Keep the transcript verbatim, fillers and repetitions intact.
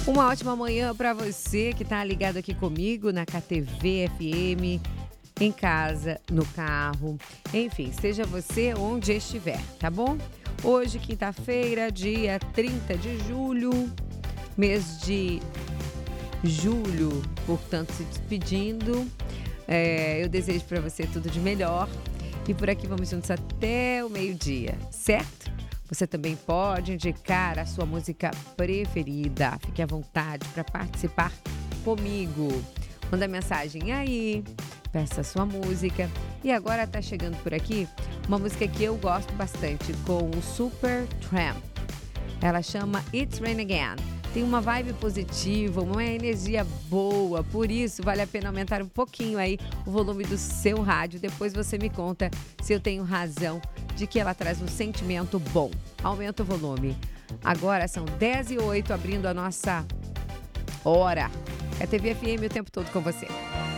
Uma ótima manhã para você que está ligado aqui comigo na K T V F M, em casa, no carro, enfim, seja você onde estiver, tá bom? Hoje, quinta-feira, dia trinta de julho, mês de julho, portanto, se despedindo. É, eu desejo para você tudo de melhor e por aqui vamos juntos até o meio-dia, certo? Você também pode indicar a sua música preferida. Fique à vontade para participar comigo. Manda mensagem aí, peça a sua música. E agora está chegando por aqui uma música que eu gosto bastante, com o Supertramp. Ela chama It's Rain Again. Tem uma vibe positiva, uma energia boa, por isso vale a pena aumentar um pouquinho aí o volume do seu rádio. Depois você me conta se eu tenho razão de que ela traz um sentimento bom. Aumenta o volume. Agora são dez e oito, abrindo a nossa hora. K T V F M o tempo todo com você.